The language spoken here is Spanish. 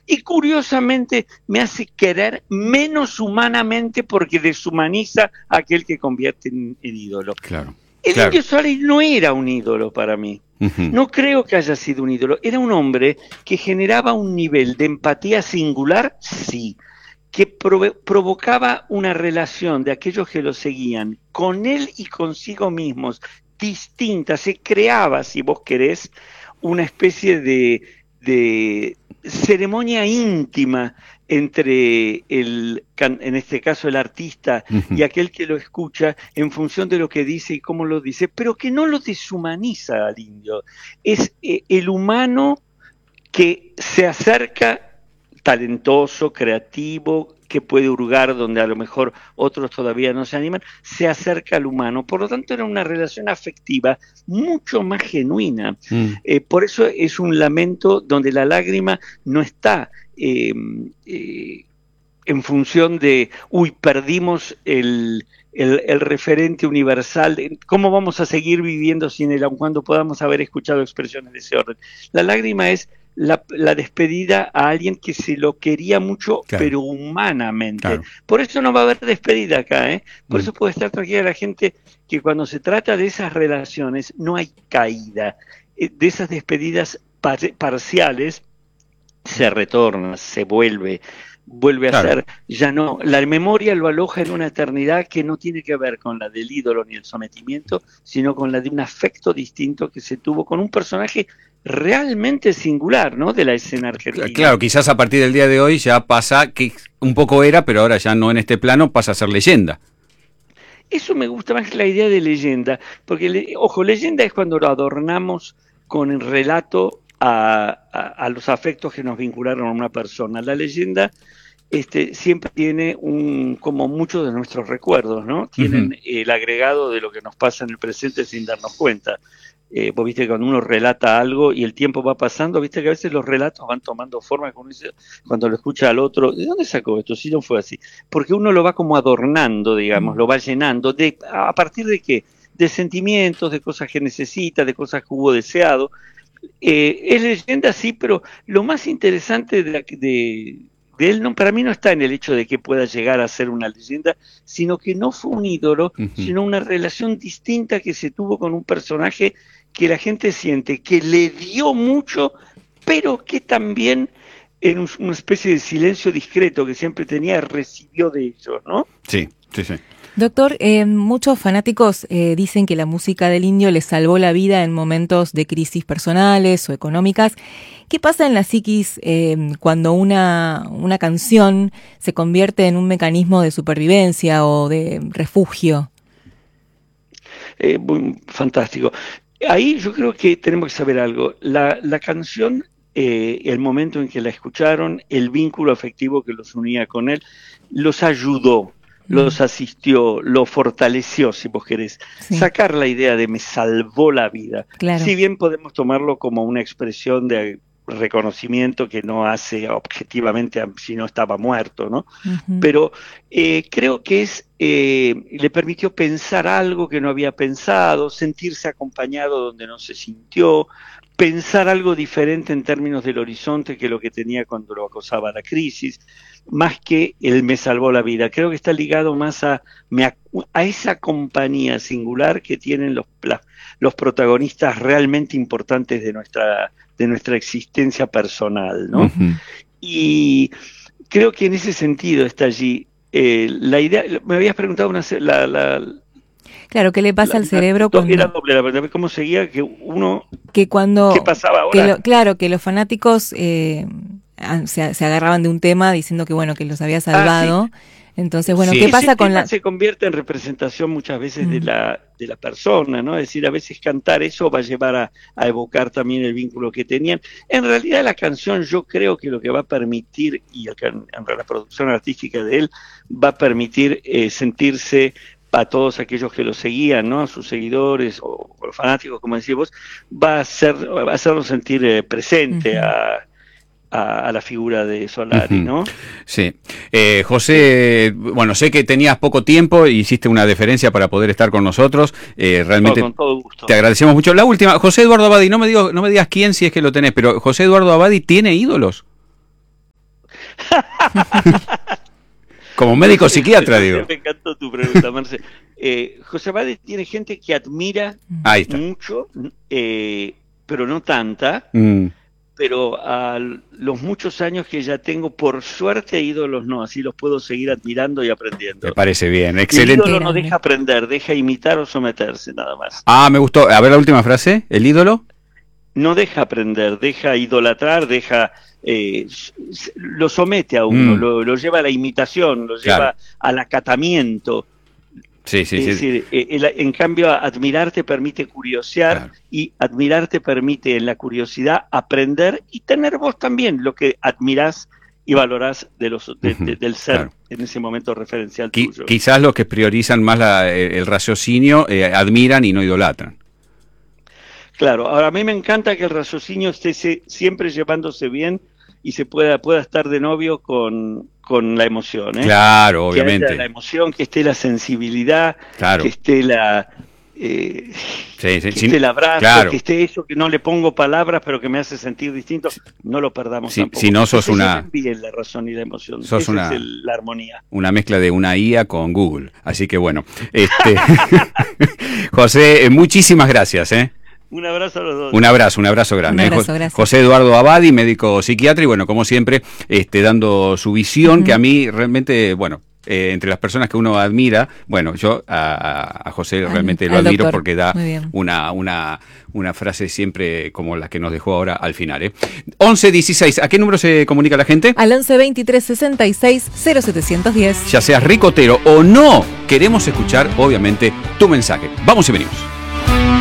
y curiosamente me hace querer menos humanamente porque deshumaniza a aquel que convierte en ídolo. Claro, El claro. Indio Solari no era un ídolo para mí. Ujú. No creo que haya sido un ídolo. Era un hombre que generaba un nivel de empatía singular, sí, que provocaba una relación de aquellos que lo seguían con él y consigo mismos distinta. Se creaba, si vos querés, una especie de ceremonia íntima entre en este caso el artista y Ujú. aquel que lo escucha en función de lo que dice y cómo lo dice, pero que no lo deshumaniza al indio. Es el humano que se acerca talentoso, creativo, que puede hurgar donde a lo mejor otros todavía no se animan, se acerca al humano. Por lo tanto, era una relación afectiva mucho más genuina. Mm. Por eso es un lamento donde la lágrima no está en función de, uy, perdimos el referente universal, ¿cómo vamos a seguir viviendo sin él, aun cuando podamos haber escuchado expresiones de ese orden? La lágrima es la despedida a alguien que se lo quería mucho, Claro, pero humanamente. claro. Por eso no va a haber despedida acá, ¿eh? Por Mm. eso puede estar tranquila la gente que cuando se trata de esas relaciones no hay caída. De esas despedidas parciales se retorna, se vuelve a Claro. ser, ya no, la memoria lo aloja en una eternidad que no tiene que ver con la del ídolo ni el sometimiento, sino con la de un afecto distinto que se tuvo con un personaje realmente singular, ¿no? De la escena argentina. Claro, quizás a partir del día de hoy ya pasa, que un poco era, pero ahora ya no en este plano, pasa a ser leyenda. Eso me gusta más que la idea de leyenda, porque, ojo, leyenda es cuando lo adornamos con el relato a los afectos que nos vincularon a una persona. La leyenda siempre tiene como muchos de nuestros recuerdos, ¿no? Ujú. Tienen el agregado de lo que nos pasa en el presente sin darnos cuenta. Vos viste que cuando uno relata algo y el tiempo va pasando, viste que a veces los relatos van tomando forma, cuando lo escucha al otro, ¿de dónde sacó esto? Si no fue así. Porque uno lo va como adornando, digamos, Mm. lo va llenando. ¿A partir de qué? De sentimientos, de cosas que necesita, de cosas que hubo deseado. Es leyenda, sí, pero lo más interesante de él no, para mí no está en el hecho de que pueda llegar a ser una leyenda, sino que no fue un ídolo, Ujú. sino una relación distinta que se tuvo con un personaje que la gente siente que le dio mucho, pero que también en una especie de silencio discreto que siempre tenía, recibió de ellos, ¿no? Sí, sí, sí. Doctor, muchos fanáticos dicen que la música del Indio les salvó la vida en momentos de crisis personales o económicas. ¿Qué pasa en la psiquis cuando una canción se convierte en un mecanismo de supervivencia o de refugio? Fantástico. Ahí yo creo que tenemos que saber algo. La canción, el momento en que la escucharon, el vínculo afectivo que los unía con él, los ayudó, Mm, los asistió, lo fortaleció, si vos querés. sí, Sacar la idea de me salvó la vida. claro. Si bien podemos tomarlo como una expresión de reconocimiento que no hace objetivamente si no estaba muerto, ¿no? Ujú. Pero creo que le permitió pensar algo que no había pensado, sentirse acompañado donde no se sintió, pensar algo diferente en términos del horizonte que lo que tenía cuando lo acosaba la crisis, más que el me salvó la vida. Creo que está ligado más a esa compañía singular que tienen los protagonistas realmente importantes de nuestra existencia personal, ¿no? Ujú. Y creo que en ese sentido está allí la idea. Me habías preguntado Claro, ¿qué le pasa al cerebro era cuando doble la pregunta. ¿Cómo seguía? Que uno, que ¿qué cuando pasaba ahora? claro, que los fanáticos se agarraban de un tema diciendo que bueno, que los había Ah, sí. salvado? Entonces, bueno, ¿qué Sí. Ese pasa con tema la se convierte en representación muchas veces Mm, de la persona, ¿no? Es decir, a veces cantar eso va a llevar a evocar también el vínculo que tenían. En realidad la canción yo creo que lo que va a permitir, y en la producción artística de él, va a permitir sentirse a todos aquellos que lo seguían, ¿no? A sus seguidores o los fanáticos, como decís vos, va a hacerlo sentir presente ujú. a la figura de Solari, Ujú. ¿no? Sí. José, bueno, sé que tenías poco tiempo y hiciste una deferencia para poder estar con nosotros. No, Realmente con todo te gusto. agradecemos mucho. La última, José Eduardo Abadi, no me digas quién si es que lo tenés, pero José Eduardo Abadi tiene ídolos. Como médico psiquiatra, digo. Me encantó tu pregunta, Marce. José Abade tiene gente que admira mucho, pero no tanta. Pero a los muchos años que ya tengo, por suerte, ídolos no, así los puedo seguir admirando y aprendiendo. Me parece bien, excelente. El ídolo no deja aprender, deja imitar o someterse, nada más. Me gustó. A ver la última frase, ¿el ídolo? No deja aprender, deja idolatrar, lo somete a uno, lo lleva a la imitación, lo lleva al acatamiento. Sí. Es decir, en cambio, admirar te permite curiosear, y admirar te permite en la curiosidad aprender y tener vos también lo que admirás y valorás del ser en ese momento referencial tuyo. Quizás los que priorizan más el raciocinio admiran y no idolatran. Claro, ahora a mí me encanta que el raciocinio esté siempre llevándose bien y se pueda estar de novio con la emoción, ¿eh? Claro, obviamente. Que haya la emoción, que esté la sensibilidad, que esté esté el abrazo, que esté eso que no le pongo palabras, pero que me hace sentir distinto. No lo perdamos tampoco. Si no sos bien la razón y la emoción. Sos la armonía. Una mezcla de una IA con Google. Así que bueno. José, muchísimas gracias, ¿eh? Un abrazo a los dos. Un abrazo grande. Un abrazo, gracias. José Eduardo Abadi, médico psiquiatra, y bueno, como siempre, dando su visión, que a mí realmente, entre las personas que uno admira, yo a José realmente lo admiro, doctor, porque da una frase siempre como la que nos dejó ahora al final. 1116, ¿a qué número se comunica la gente? Al 11 23 66 0710. Ya seas ricotero o no, queremos escuchar, obviamente, tu mensaje. Vamos y venimos.